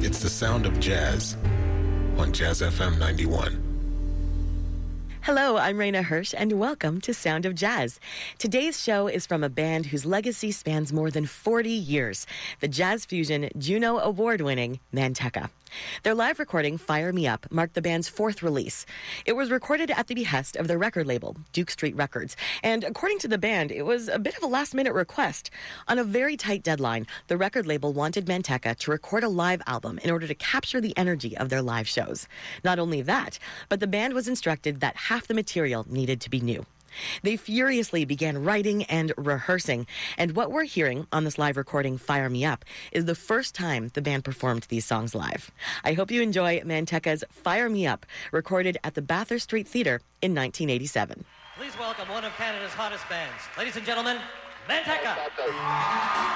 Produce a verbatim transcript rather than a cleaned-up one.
It's the sound of jazz on Jazz F M ninety-one. Hello, I'm Raina Hirsch, and welcome to Sound of Jazz. Today's show is from a band whose legacy spans more than forty years, the jazz fusion Juno Award-winning Manteca. Their live recording, Fire Me Up, marked the band's fourth release. It was recorded at the behest of their record label, Duke Street Records, and according to the band, it was a bit of a last-minute request. On a very tight deadline, the record label wanted Manteca to record a live album in order to capture the energy of their live shows. Not only that, but the band was instructed that half the material needed to be new. They furiously began writing and rehearsing, and what we're hearing on this live recording, Fire Me Up, is the first time the band performed these songs live. I hope you enjoy Manteca's Fire Me Up, recorded at the Bathurst Street Theatre in nineteen eighty-seven. Please welcome one of Canada's hottest bands. Ladies and gentlemen, Manteca!